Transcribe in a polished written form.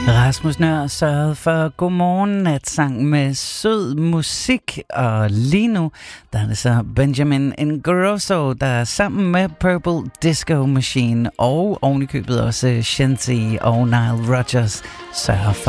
Rasmus Nøhr sørgede for godmorgen natsang med sød musik, og lige nu der er det så Benjamin Ingrosso, der sammen med Purple Disco Machine og ovenikøbet også Shenzi og Nile Rodgers sørger for